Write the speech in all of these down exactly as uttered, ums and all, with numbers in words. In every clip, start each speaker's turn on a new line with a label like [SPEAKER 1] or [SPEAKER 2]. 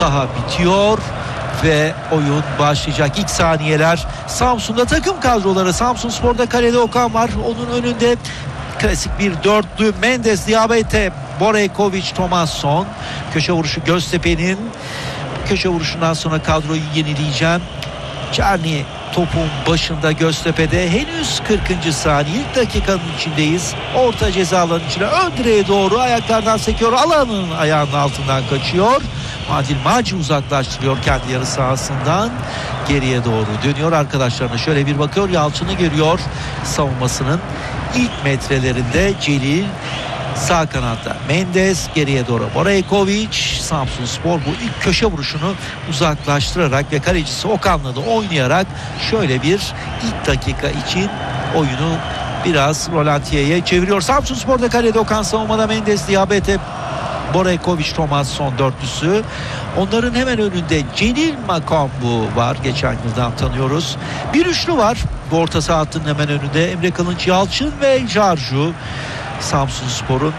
[SPEAKER 1] daha bitiyor ve oyun başlayacak. İlk saniyeler Samsun'da takım kadroları. Samsunspor'da kalede Okan var. Onun önünde klasik bir dörtlü Mendes, Diabete, Borejković, Tomasson. Köşe vuruşu Göztepe'nin. Köşe vuruşundan sonra kadroyu yenileyeceğim. Çerni topun başında Göztepe'de. Henüz kırkıncı saniye. İlk dakikanın içindeyiz. Orta ceza alanının içine ön direğe doğru ayaklardan sekiyor. Alanın ayağının altından kaçıyor. Adil Maci uzaklaştırıyor kendi yarı sahasından. Geriye doğru dönüyor arkadaşlarına. Şöyle bir bakıyor. Yalçın'ı görüyor. Savunmasının ilk metrelerinde Celil. Sağ kanatta Mendes, geriye doğru Borejković. Samsunspor bu ilk köşe vuruşunu uzaklaştırarak ve kalecisi Okan'la da oynayarak şöyle bir ilk dakika için oyunu biraz Rolantiye'ye çeviriyor. Samsunspor'da kalede Okan, savunmada Mendes, Diabete, Borejković, Tomasson dörtlüsü. Onların hemen önünde Celil Makambu var. Geçen yıldan tanıyoruz. Bir üçlü var. Bu orta saha hattının hemen önünde Emre Kılınç, Yalçın ve Jarju. Samsunspor'un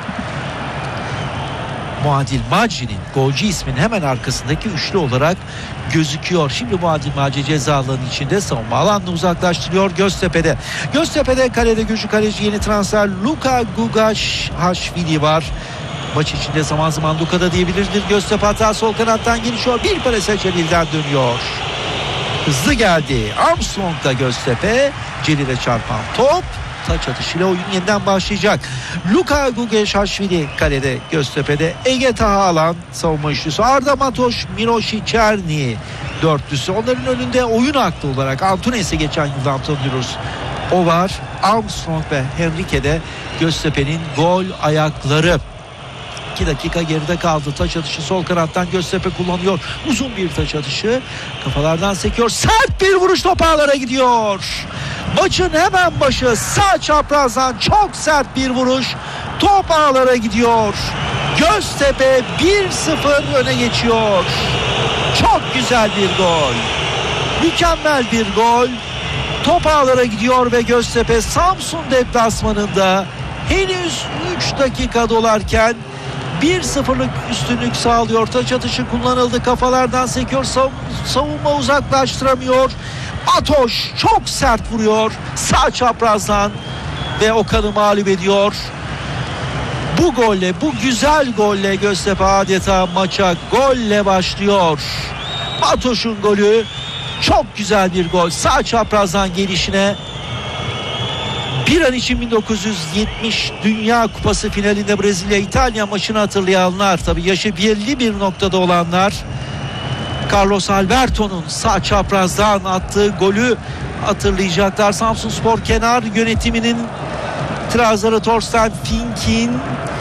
[SPEAKER 1] Muadil Maci'nin golcü isminin hemen arkasındaki üçlü olarak gözüküyor. Şimdi Muadil Maci ceza alanının içinde savunma alanını uzaklaştırıyor Göztepe'de. Göztepe'de kalede güçlü kaleci yeni transfer Luka Gugaşvili var. Maç içinde zaman zaman Luka'da diyebilirdir. Göztepe hata sol kanattan gelişiyor. Bir prese Celil'den dönüyor. Hızlı geldi. Armstrong'da Göztepe. Celil'e çarpan top. Taç atışıyla oyun yeniden başlayacak. Luka Gugaşvili kalede Göztepe'de. Ege Tahalan savunma üçlüsü. Arda Matoş, Miroši Černi dörtlüsü. Onların önünde oyun aklı olarak Antunes'i geçen yıldan tanıyoruz. O var. Armstrong ve Henrique'de Göztepe'nin gol ayakları. iki dakika geride kaldı. Taç atışı sol kanattan Göztepe kullanıyor. Uzun bir taç atışı. Kafalardan sekiyor. Sert bir vuruş, top ağlara gidiyor. Maçın hemen başı sağ çaprazdan çok sert bir vuruş. Top ağlara gidiyor. Göztepe bir sıfır öne geçiyor. Çok güzel bir gol. Mükemmel bir gol. Top ağlara gidiyor ve Göztepe Samsun deplasmanında henüz üç dakika dolarken bir sıfırlık üstünlük sağlıyor. Taç atışı kullanıldı. Kafalardan sekiyor. Savunma uzaklaştıramıyor. Matoş çok sert vuruyor sağ çaprazdan ve Okan'ı mağlup ediyor. Bu golle, bu güzel golle Göztepe adeta maça golle başlıyor. Matoş'un golü çok güzel bir gol. Sağ çaprazdan gelişine. Bir an için bin dokuz yüz yetmiş Dünya Kupası finalinde Brezilya-İtalya maçını hatırlayanlar, tabii yaşı belli bir noktada olanlar, Carlos Alberto'nun sağ çaprazdan attığı golü hatırlayacaklar. Samsunspor kenar yönetiminin itirazları Thorsten Fink'in.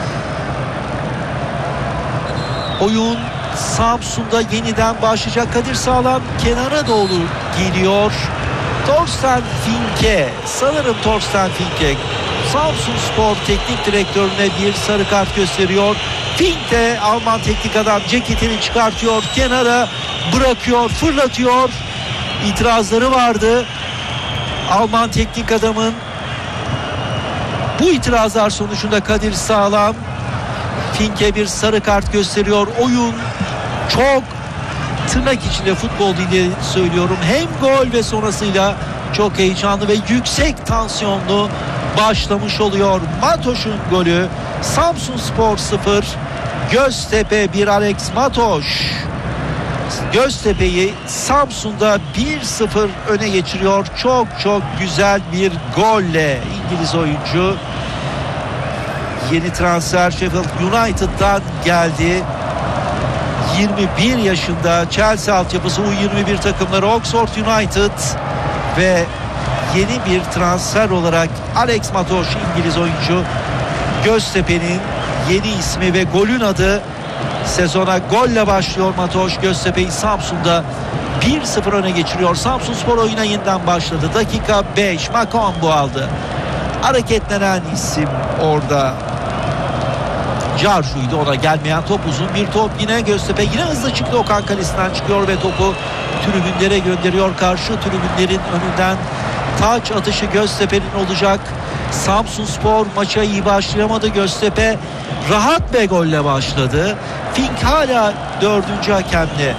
[SPEAKER 1] Oyun Samsun'da yeniden başlayacak. Kadir Sağlam kenara doğru geliyor. Thorsten Fink'e, sanırım Thorsten Fink'e, Samsunspor teknik direktörüne bir sarı kart gösteriyor. Fink de Alman teknik adam ceketini çıkartıyor, kenara bırakıyor, fırlatıyor. İtirazları vardı Alman teknik adamın. Bu itirazlar sonucunda Kadir Sağlam Fink'e bir sarı kart gösteriyor. Oyun çok, tırnak içinde futbol dili söylüyorum, hem gol ve sonrasıyla çok heyecanlı ve yüksek tansiyonlu başlamış oluyor. Matoş'un golü. Samsunspor sıfır, Göztepe bir. Alex Matoş Göztepe'yi Samsun'da bir sıfır öne geçiriyor. Çok çok güzel bir golle İngiliz oyuncu. Yeni transfer Sheffield United'dan geldi. yirmi bir yaşında, Chelsea altyapısı U yirmi bir takımları Oxford United ve yeni bir transfer olarak Alex Matoş İngiliz oyuncu. Göztepe'nin yeni ismi ve golün adı. Sezona golle başlıyor Matoş. Göztepe'yi Samsun'da bir sıfır öne geçiriyor. Samsunspor oyuna yeniden başladı. Dakika beş, Makambu aldı. Hareketlenen isim orada Jarju'ydu, ona gelmeyen top uzun bir top. Yine Göztepe yine hızlı çıktı, Okan kalesinden çıkıyor ve topu tribünlere gönderiyor. Karşı tribünlerin önünden taç atışı Göztepe'nin olacak. Samsunspor maça iyi başlayamadı. Göztepe rahat bir golle başladı. Fink hala dördüncü hakemle